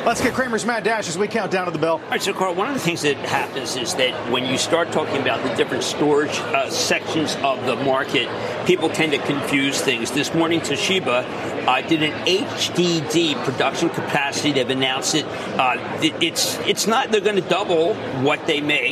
Let's get Kramer's Mad Dash as we count down to the bell. All right, so Carl, one of the things that happens is that when you start talking about the different storage sections of the market, people tend to confuse things. This morning, Toshiba did an HDD production capacity. They've announced it. It's not, they're going to double what they make.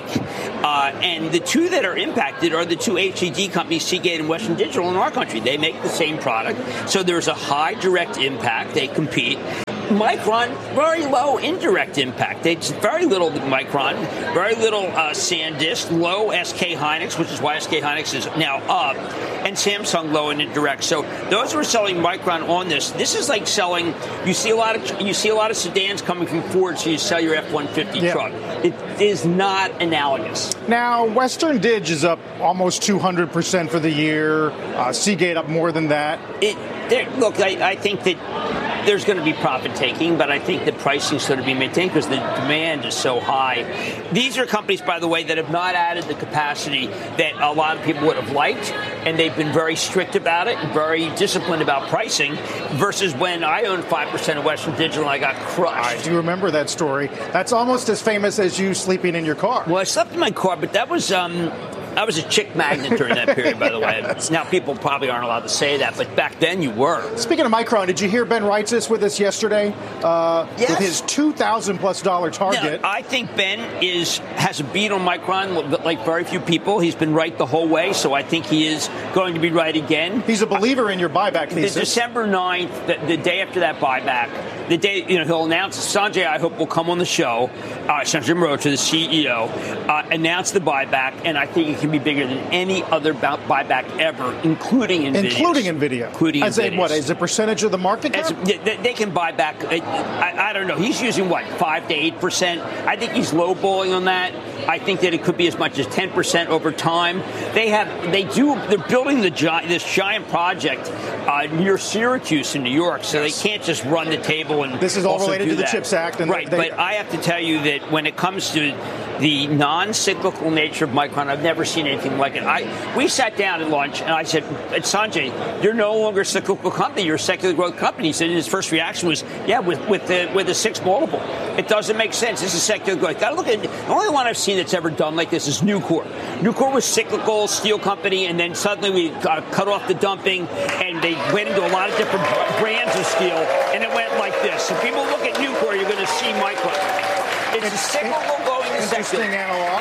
And the two that are impacted are the two HDD companies, Seagate and Western Digital, in our country. They make the same product. So there's a high direct impact. They compete. Micron, very low indirect impact. It's very little Micron, very little SanDisk, low SK Hynix, which is why SK Hynix is now up, and Samsung low and indirect. So those who are selling Micron on this is like selling. You see a lot of sedans coming from Ford, so you sell your F-150 truck. It is not analogous. Now, Western Dig is up almost 200% for the year. Seagate up more than that. Look, I think that there's going to be profit taking, but I think the pricing is going to be maintained because the demand is so high. These are companies, by the way, that have not added the capacity that a lot of people would have liked, and they've been very strict about it, very disciplined about pricing, versus when I owned 5% of Western Digital and I got crushed. I do remember that story. That's almost as famous as you sleeping in your car. Well, I slept in my car, but that was I was a chick magnet during that period, by the way. Now, people probably aren't allowed to say that, but back then you were. Speaking of Micron, did you hear Ben Reitzes with us yesterday? Yes. With his $2,000+ target. Now, I think Ben has a beat on Micron like very few people. He's been right the whole way, so I think he is going to be right again. He's a believer in your buyback thesis. The December 9th, the day after that buyback, the day he'll announce, Sanjay, I hope, will come on the show, Sanjay Mehrotra, the CEO, announce the buyback, and I think it can be bigger than any other buyback ever, including NVIDIA. What, as a percentage of the market cap? They can buy back, I don't know, he's using, 5 to 8%? I think he's lowballing on that. I think that it could be as much as 10% over time. They're building this giant project near Syracuse in New York, so they can't just run the table and this is all related to the CHIPS Act. Right, but I have to tell you that when it comes to the non-cyclical nature of Micron, I've never seen anything like it. We sat down at lunch, and I said, Sanjay, you're no longer a cyclical company. You're a secular growth company. He said his first reaction was, with a 6 multiple. It doesn't make sense. This is secular growth. Got to look at the only one I've seen that's ever done like this is Nucor. Nucor was cyclical, steel company, and then suddenly we cut off the dumping, and they went into a lot of different brands of steel, and it went like this. If people look at Nucor, you're going to see Micron. It's a cyclical going to secular. Interesting analog.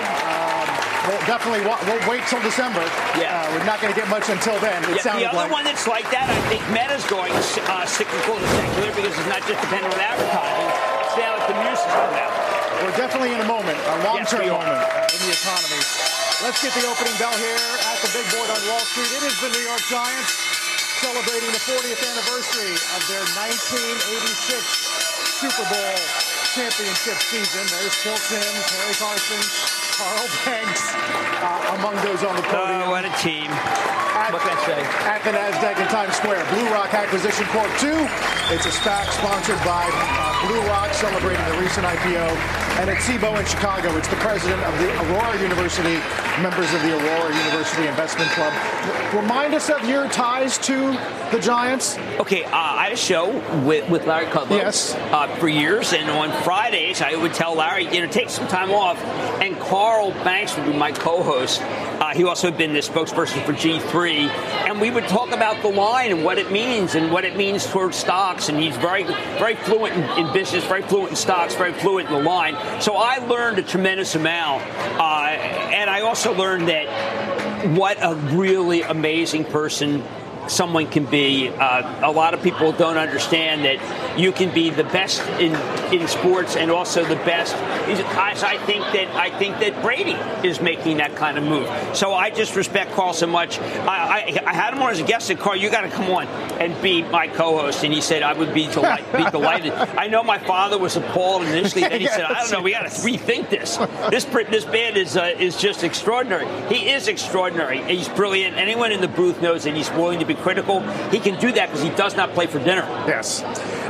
We'll wait till December. We're not going to get much until then. The other one that's like that, I think Meta's going cyclical to secular because it's not just dependent on advertising. It's now that the news has come out. We're definitely in a moment, a long-term moment in the economy. Let's get the opening bell here at the big board on Wall Street. It is the New York Giants celebrating the 40th anniversary of their 1986 Super Bowl championship season. There's Phil Simms, Harry Carson, Carl Banks, among those on the podium. Oh, what a team. What can I say? At the NASDAQ in Times Square, Blue Rock Acquisition Corp. 2. It's a SPAC sponsored by Blue Rock, celebrating the recent IPO. And at CBOE in Chicago, it's the president of the Aurora University, members of the Aurora University Investment Club. Remind us of your ties to the Giants. Okay, I had a show with Larry Kudlow for years, and on Fridays I would tell Larry, take some time off, and Carl Banks would be my co-host. He also had been the spokesperson for G3, and we would talk about the line and what it means towards stocks, and he's very, very fluent in business, very fluent in stocks, very fluent in the line. So I learned a tremendous amount, and I also learned that what a really amazing person someone can be. A lot of people don't understand that you can be the best in sports and also the best. I think that Brady is making that kind of move. So I just respect Carl so much. I had him on as a guest. And Carl, you got to come on and be my co-host. And he said I would be delighted. I know my father was appalled initially. Then he said, I don't know, we got to rethink this. This man is just extraordinary. He is extraordinary. He's brilliant. Anyone in the booth knows that he's willing to be critical. He can do that because he does not play for dinner. Yes.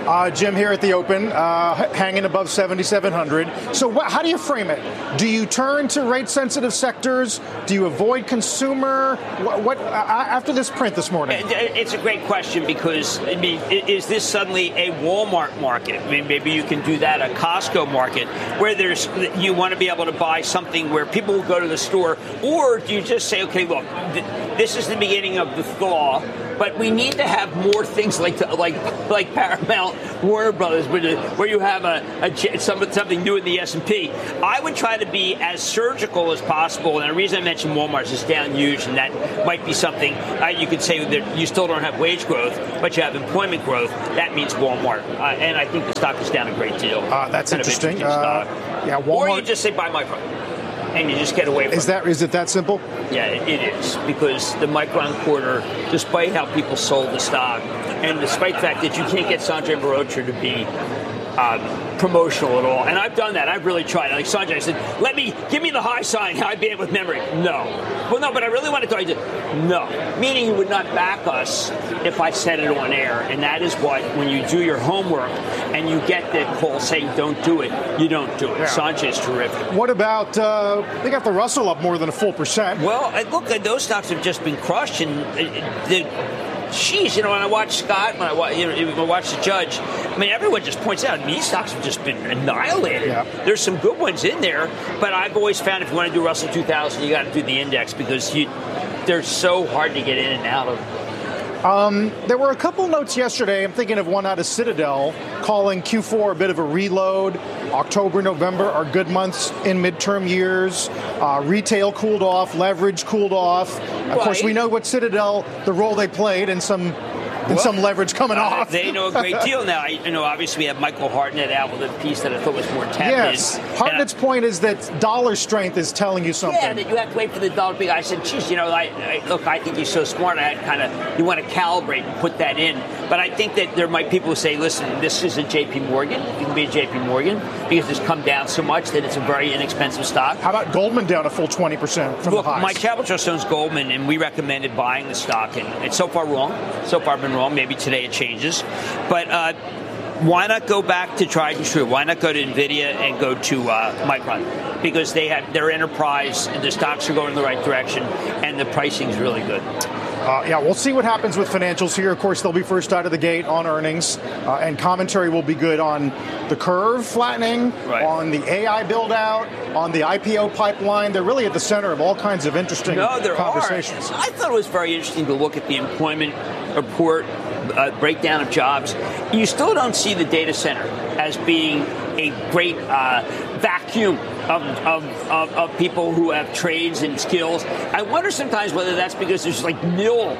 Jim here at the Open, hanging above 7,700. So how do you frame it? Do you turn to rate-sensitive sectors? Do you avoid consumer? What after this print this morning? It's a great question because, I mean, is this suddenly a Walmart market? I mean, maybe you can do that, a Costco market, where you want to be able to buy something where people will go to the store, or do you just say, okay, look, this is the beginning of the thaw, but we need to have more things like Paramount, Warner Brothers, where you have something new in the S&P. I would try to be as surgical as possible, and the reason I mentioned Walmart is it's down huge, and that might be something you could say that you still don't have wage growth, but you have employment growth. That means Walmart, and I think the stock is down a great deal. That's interesting. Yeah, Walmart. Or you just say buy Micron. And you just get away from it. Is it that simple? Yeah, it is. Because the Micron quarter, despite how people sold the stock, and despite the fact that you can't get Sanjay Mehrotra to be promotional at all, and I've done that. I've really tried. Like Sanjay, I said, give me the high sign, how I'd be able with memory. No. Well, no, but I really wanted to. I did. No. Meaning you would not back us if I said it on air. And that is what, when you do your homework and you get that call saying don't do it, you don't do it. Yeah. Sanjay's terrific. What about, they got the Russell up more than a full percent. Well, look, those stocks have just been crushed. And when I watch Scott, when I watch the Judge, I mean, everyone just points out, these stocks have just been annihilated. Yeah. There's some good ones in there, but I've always found if you want to do Russell 2000, you got to do the index because they're so hard to get in and out of. There were a couple notes yesterday. I'm thinking of one out of Citadel calling Q4 a bit of a reload. October, November are good months in midterm years. Retail cooled off. Leverage cooled off. Of course, we know what Citadel, the role they played in some leverage coming off. They know a great deal now. Obviously, we have Michael Hartnett out with a piece that I thought was more tepid. Yes. Hartnett's point is that dollar strength is telling you something. Yeah, that you have to wait for the dollar. I said, geez, I think he's so smart. You want to calibrate and put that in. But I think that there might people who say, listen, this is a J.P. Morgan. It can be a J.P. Morgan because it's come down so much that it's a very inexpensive stock. How about Goldman down a full 20% from the highs? My Capital Trust owns Goldman, and we recommended buying the stock, and it's so far wrong. So far been wrong. Maybe today it changes. But why not go back to tried and true? Why not go to NVIDIA and go to Micron? Because they have their enterprise, and the stocks are going in the right direction, and the pricing is really good. We'll see what happens with financials here. Of course, they'll be first out of the gate on earnings, and commentary will be good on the curve flattening, on the AI build-out, on the IPO pipeline. They're really at the center of all kinds of interesting conversations. I thought it was very interesting to look at the employment report, breakdown of jobs. You still don't see the data center as being a great vacuum of people who have trades and skills. I wonder sometimes whether that's because there's nil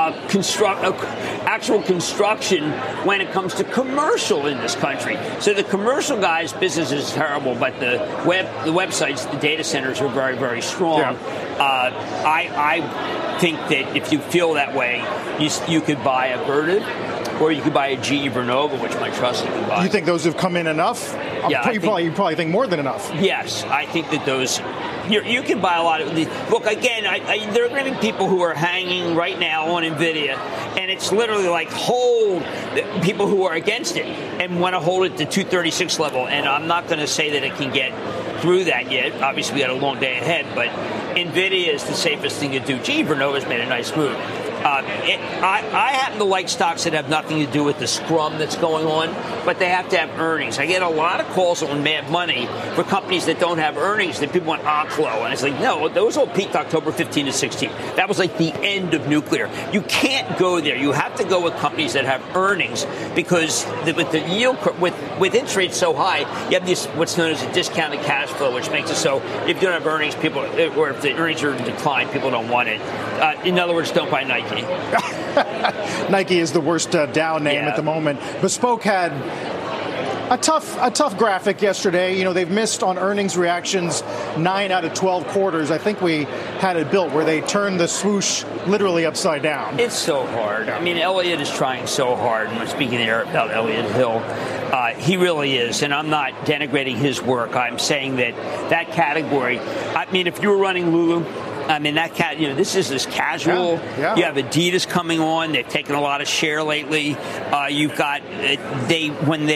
actual construction when it comes to commercial in this country. So the commercial guys' business is terrible, but the websites, the data centers are very, very strong. Yeah. I think that if you feel that way, you could buy a Vertiv, or you could buy a GE Vernova, which my trust you can buy. You think those have come in enough? Yeah, you probably think more than enough. Yes, I think that those. You can buy a lot of these. Look, again, there are going to be people who are hanging right now on NVIDIA, and it's literally like hold people who are against it and want to hold it to 236 level. And I'm not going to say that it can get through that yet. Obviously, we got a long day ahead, but NVIDIA is the safest thing to do. GE Vernova's made a nice move. I happen to like stocks that have nothing to do with the scrum that's going on, but they have to have earnings. I get a lot of calls on Mad Money for companies that don't have earnings that people want Oklo. And it's like, no, those all peaked October 15 to 16. That was like the end of nuclear. You can't go there. You have to go with companies that have earnings because with the yield, with interest rates so high, you have this what's known as a discounted cash flow, which makes it so if you don't have earnings, people, or if the earnings are in decline, people don't want it. In other words, don't buy Nike. Nike is the worst down name at the moment. Bespoke had a tough graphic yesterday. They've missed on earnings reactions 9 out of 12 quarters. I think we had it built where they turned the swoosh literally upside down. It's so hard. I mean, Elliott is trying so hard. And I'm speaking there about Elliott Hill. He really is, and I'm not denigrating his work. I'm saying that category. I mean, if you were running Lulu, I mean, this is this casual. Yeah. You have Adidas coming on. They've taken a lot of share lately. You've got they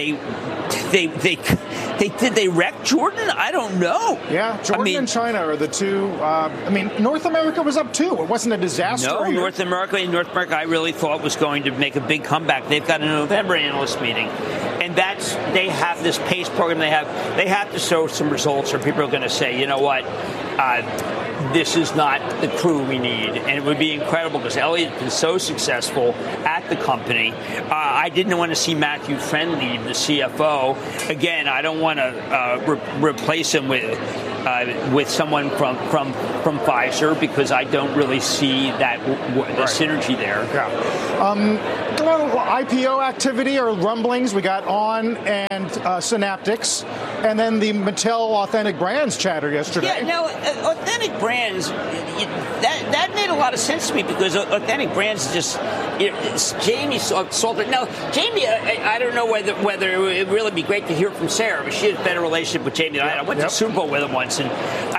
wreck Jordan? I don't know. Yeah, Jordan and China are the two. North America was up too. It wasn't a disaster. No, here. North America, I really thought was going to make a big comeback. They've got a November analyst meeting, and they have this PACE program. They have to show some results, or people are going to say, you know what, this is not the crew we need. And it would be incredible because Elliott's been so successful at the company. I didn't want to see Matthew Friend leave, the CFO. Again, I don't want to replace him with someone from Pfizer because I don't really see the synergy there. Yeah. IPO activity or rumblings. We got On and Synaptics, and then the Mattel Authentic Brands chatter yesterday. Yeah, now Authentic Brands, that made a lot of sense to me because Authentic Brands is just it's Jamie Salter. Now, Jamie, I don't know whether it would really be great to hear from Sarah, but she has a better relationship with Jamie than I went to Super Bowl with him once, and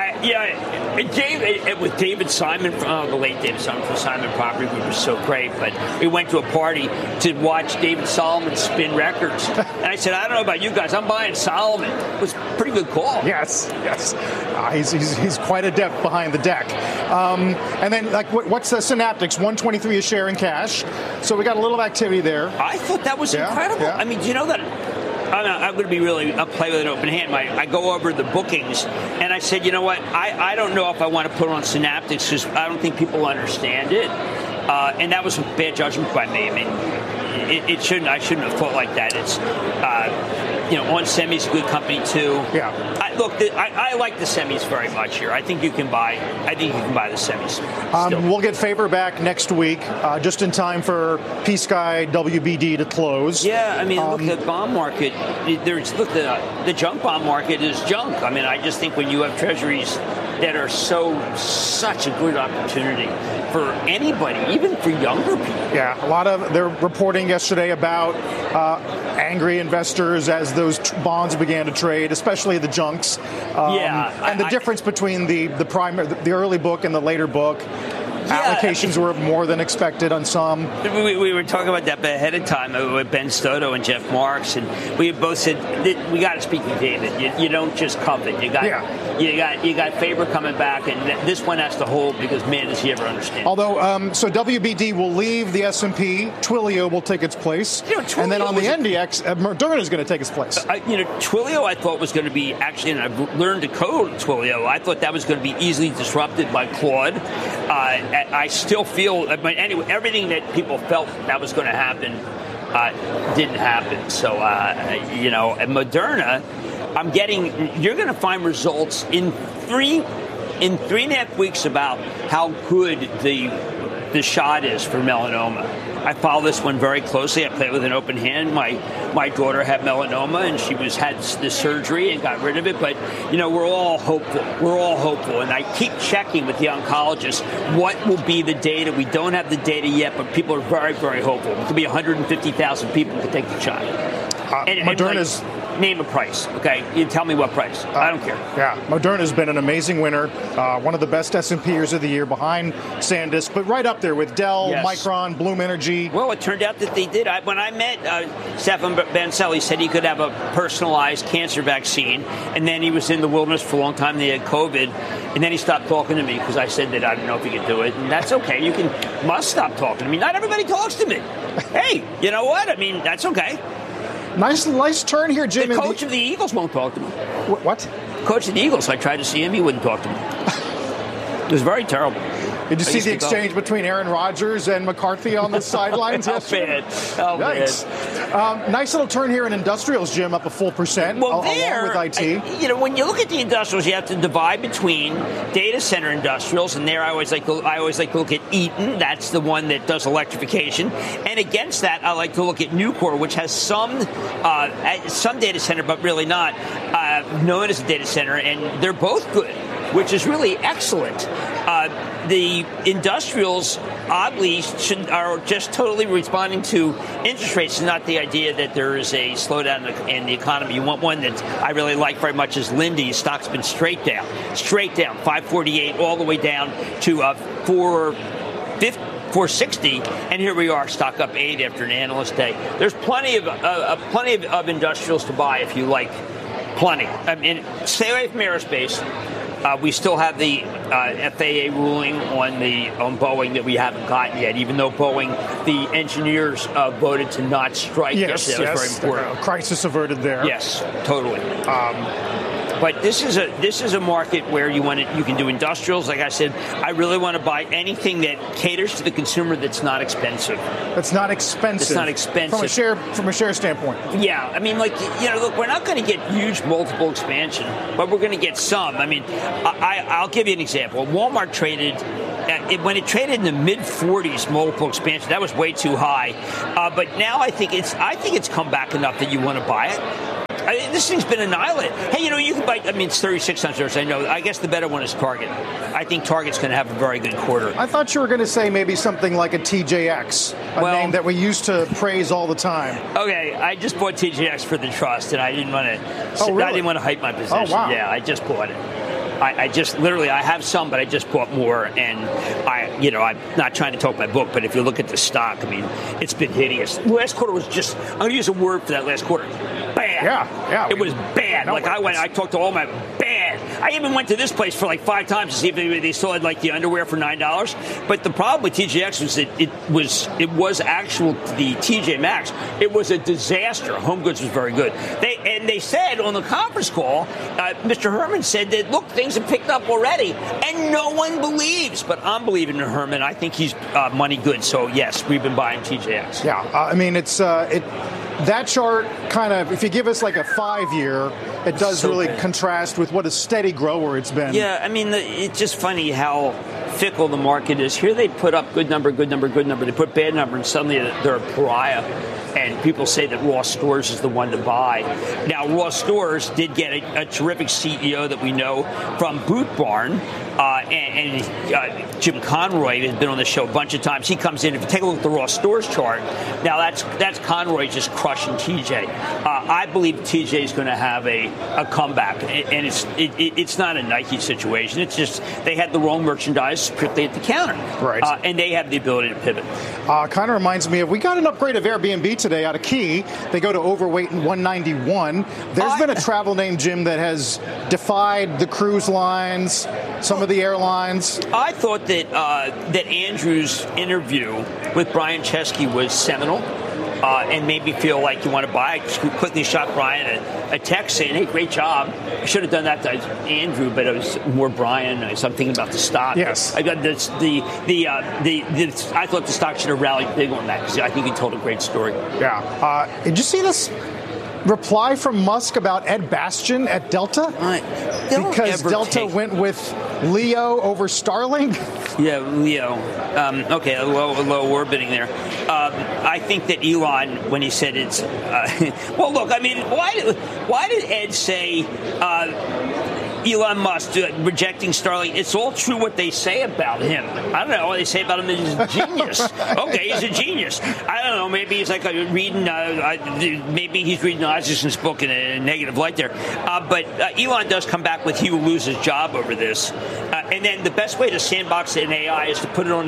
with David Simon, the late David Simon from Simon Property Group was so great, but we went to a party to watch David Solomon spin records. And I said, I don't know about you guys, I'm buying Solomon. It was a pretty good call. Yes. He's quite adept behind the deck. And then, what's the Synaptics? $123 a share in cash. So we got a little activity there. I thought that was incredible. Yeah. I mean, do you know that? I'm going to be play with an open hand. I go over the bookings, and I said, you know what? I don't know if I want to put on Synaptics because I don't think people understand it. And that was a bad judgment by me. I mean, I shouldn't have thought like that. It's, On Semi's a good company too. Yeah. I like the semis very much here. I think you can buy the semis. We'll get Faber back next week, just in time for PSky WBD to close. Yeah, I mean, look, the bond market. The junk bond market is junk. I mean, I just think when you have treasuries that are such a good opportunity for anybody, even for younger people. Yeah, they're reporting yesterday about angry investors as those bonds began to trade, especially the junks. And the difference between the early book and the later book. Allocations were more than expected on some. We were talking about that ahead of time with Ben Stoto and Jeff Marks, and we both said we got to speak to David. You don't just covet. You got Faber coming back, and this one has to hold because man, does he ever understand. Although, so WBD will leave the S&P, Twilio will take its place, and then on the NDX, Moderna is going to take its place. Twilio I thought was going to be actually, and I've learned to code Twilio. I thought that was going to be easily disrupted by Claude. I still feel, anyway, everything that people felt that was going to happen didn't happen. So, at Moderna, you're going to find results in 3.5 weeks about how good the shot is for melanoma. I follow this one very closely. I play it with an open hand. My daughter had melanoma, and she had this surgery and got rid of it. But, we're all hopeful. And I keep checking with the oncologists what will be the data. We don't have the data yet, but people are very, very hopeful. It could be 150,000 people who take the shot. Moderna's... Name a price, okay? You tell me what price. I don't care. Yeah, Moderna's been an amazing winner. One of the best S&Pers of the year behind SanDisk, but right up there with Dell, Micron, Bloom Energy. Well, it turned out that they did. When I met Stefan Bancel, he said he could have a personalized cancer vaccine, and then he was in the wilderness for a long time. They had COVID, and then he stopped talking to me because I said that I didn't know if he could do it, and that's okay. Must stop talking to me. Not everybody talks to me. Hey, you know what? I mean, that's okay. Nice turn here, Jim. The coach of the Eagles won't talk to me. What? Coach of the Eagles. I tried to see him. He wouldn't talk to me. It was very terrible. Did you see the exchange between Aaron Rodgers and McCarthy on the sidelines yesterday? Nice. Nice little turn here in industrials, Jim, up a full percent along with IT. When you look at the industrials, you have to divide between data center industrials, and there I always like to look at Eaton. That's the one that does electrification. And against that, I like to look at Nucor, which has some data center, but really not known as a data center, and they're both good. which is really excellent. The industrials, oddly, are just totally responding to interest rates, not the idea that there is a slowdown in the economy. You want one that I really like very much is Linde. Stock's been straight down, 548 all the way down to 460, and here we are, stock up 8 after an analyst day. There's plenty of industrials to buy if you like. Plenty. I mean, stay away from aerospace. We still have the FAA ruling on Boeing that we haven't gotten yet, even though Boeing, the engineers voted to not strike. Yes, that was very important. Crisis averted there. Yes, totally. But this is a market where you can do industrials. Like I said, I really want to buy anything that caters to the consumer that's not expensive. That's not expensive. It's not expensive from a share standpoint. Yeah, I mean, look, we're not going to get huge multiple expansion, but we're going to get some. I mean, I'll give you an example. Walmart traded. When it traded in the mid-40s multiple expansion, that was way too high. But now I think it's come back enough that you want to buy it. This thing's been annihilated. Hey, you can buy, it's 36 cents. I know. I guess the better one is Target. I think Target's going to have a very good quarter. I thought you were going to say maybe something like a TJX, name that we used to praise all the time. Okay, I just bought TJX for the trust, and I didn't want to. Really? I didn't want to hype my position. Oh, wow. Yeah, I just bought it. I just literally, I have some, but I just bought more, and I'm not trying to talk my book, but if you look at the stock, I mean, it's been hideous. Last quarter was just, I'm going to use a word for that last quarter. Bad. Yeah. It was bad. No, I talked to all my bad. I even went to this place for 5 times to see if they still had the underwear for $9. But the problem with TJX was that it was actual the TJ Maxx. It was a disaster. Home Goods was very good. They said on the conference call, Mr. Herman said that look, things have picked up already, and no one believes. But I'm believing in Herman. I think he's money good. So yes, we've been buying TJX. Yeah, I mean it's that chart kind of, if you give us a 5-year, it does really contrast with what a steady grower it's been. Yeah, I mean, it's just funny how fickle the market is. Here they put up good number. They put bad number, and suddenly they're a pariah. And people say that Ross Stores is the one to buy. Now, Ross Stores did get a terrific CEO that we know from Boot Barn. And Jim Conroy has been on the show a bunch of times. He comes in. If you take a look at the Ross Stores chart, now that's Conroy just crushing TJ. I believe TJ is going to have a comeback, and it's not a Nike situation. It's just they had the wrong merchandise strictly at the counter, right? And they have the ability to pivot. Kind of reminds me of, we got an upgrade of Airbnb today out of Key. They go to overweight in 191. There's been a travel name, Jim, that has defied the cruise lines, some of the airlines. I thought that Andrew's interview with Brian Chesky was seminal. And made me feel like you want to buy. I just quickly shot Brian a text saying, "Hey, great job." I should have done that to Andrew, but it was more Brian. So I'm thinking about the stock. Yes, I got this. I thought the stock should have rallied big on that because I think he told a great story. Yeah. Did you see this reply from Musk about Ed Bastian at Delta? Because Delta went with Leo over Starlink? Yeah, Leo. Okay, low orbiting there. I think that Elon, when he said it's... well, look, I mean, why did Ed say... Elon Musk rejecting Starlink? It's all true what they say about him. I don't know what they say about him. He's a genius. Okay, he's a genius. I don't know. Maybe he's reading. Maybe he's reading Isaacson's book in a negative light there. But Elon does come back with he will lose his job over this. And then the best way to sandbox an AI is to put it on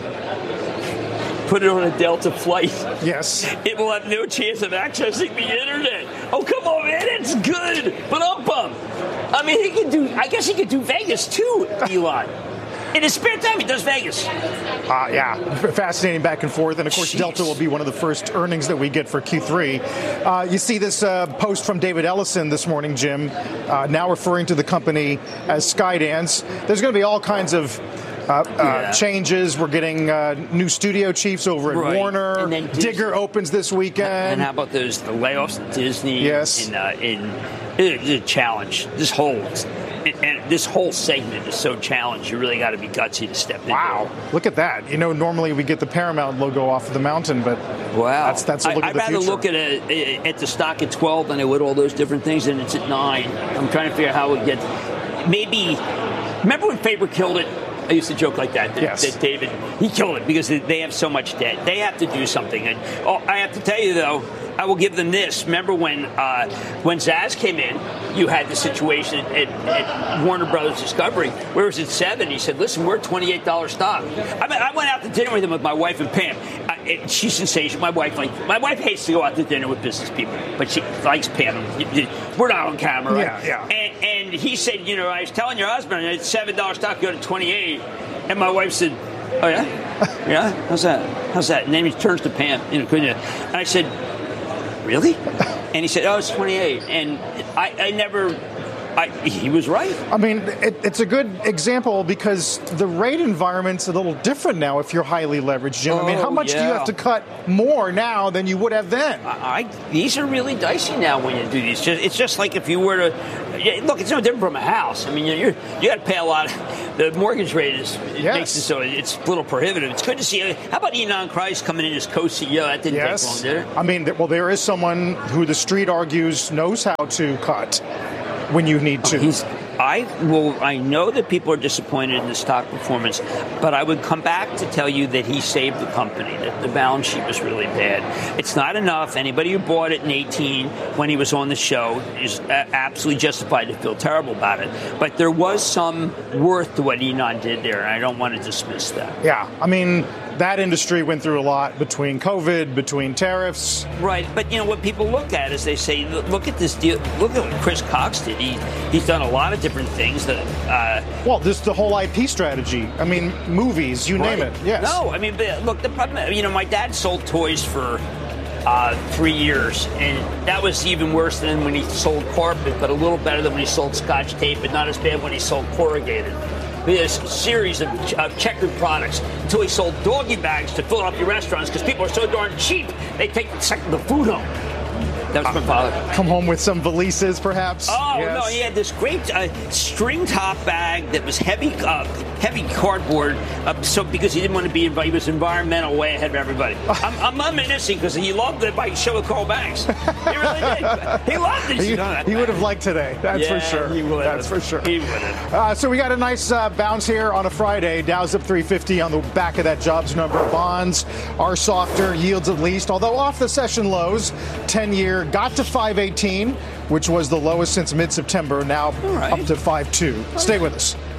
a Delta flight. Yes. It will have no chance of accessing the internet. Oh, come on, man. It's good. But I mean, I guess he could do Vegas too, Elon. In his spare time, he does Vegas. Yeah, fascinating back and forth. And, of course, Delta will be one of the first earnings that we get for Q3. You see this post from David Ellison this morning, Jim, now referring to the company as Skydance. There's going to be all kinds of changes. We're getting new studio chiefs over at Warner. And then Digger opens this weekend. And how about the layoffs at Disney? Yes. It's a challenge. This whole segment is so challenged. You really got to be gutsy to step in. Wow, look at that! Normally we get the Paramount logo off of the mountain, but wow, that's a look at the future. I'd rather look at the stock at 12 than I would all those different things, and it's at 9. I'm trying to figure out how we get maybe Remember when Faber killed it? I used to joke like that. Yes. That David, he killed it because they have so much debt. They have to do something. And I have to tell you, though, I will give them this. Remember when Zaz came in, you had the situation at Warner Brothers Discovery, where it was at 7. He said, listen, we're $28 stock. I went out to dinner with him with my wife and Pam. She's sensational. My wife hates to go out to dinner with business people, but she likes Pam. We're not on camera, right? Yeah. And he said, I was telling your husband it's $7 stock, go to 28. And my wife said, oh, yeah? Yeah? How's that? And then he turns to Pam, couldn't you? And I said, really? And he said, oh, it's 28. And he was right. I mean, it's a good example because the rate environment's a little different now if you're highly leveraged, Jim. I mean, how much do you have to cut more now than you would have then? These are really dicey now when you do these. It's just like if you were to look. It's no different from a house. I mean, you got to pay a lot. The mortgage rate makes it so it's a little prohibitive. It's good to see. How about Ynon Kreiz coming in as co-CEO? That didn't take long, did it? I mean, there is someone who the street argues knows how to cut when you need to. I know that people are disappointed in the stock performance, but I would come back to tell you that he saved the company, that the balance sheet was really bad. It's not enough. Anybody who bought it in 2018 when he was on the show is absolutely justified to feel terrible about it. But there was some worth to what Ynon did there, and I don't want to dismiss that. Yeah, I mean, that industry went through a lot between COVID, between tariffs. Right, but what people look at is they say, look at this deal. Look at what Chris Cox did. He's done a lot of different things. This the whole IP strategy. I mean, movies, you name it. Yes. No, I mean, look, the problem. My dad sold toys for 3 years, and that was even worse than when he sold carpet, but a little better than when he sold Scotch tape, but not as bad when he sold corrugated. This series of checkered products until he sold doggy bags to Philadelphia restaurants because people are so darn cheap they take the food home. That was my father. Come home with some valises, perhaps? Oh, yes. No, he had this great string top bag that was heavy cardboard, because he didn't want to he was environmental way ahead of everybody. I'm reminiscing because he loved it by show with Carl Banks. He really did. He loved it. He would have liked today, that's for sure. He would. That's for sure. He would have. So we got a nice bounce here on a Friday. Dow's up 350 on the back of that jobs number. Bonds are softer, yields at least, although off the session lows. 10-year got to 518, which was the lowest since mid-September, now up to 5.2. Stay with us.